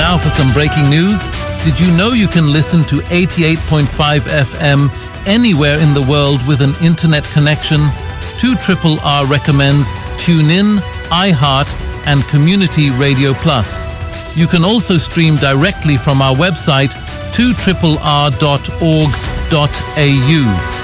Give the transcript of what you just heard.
Now for some breaking news. Did you know you can listen to 88.5 FM anywhere in the world with an internet connection? 2RRR recommends TuneIn, iHeart, and Community Radio Plus. You can also stream directly from our website 2RRR.org.au.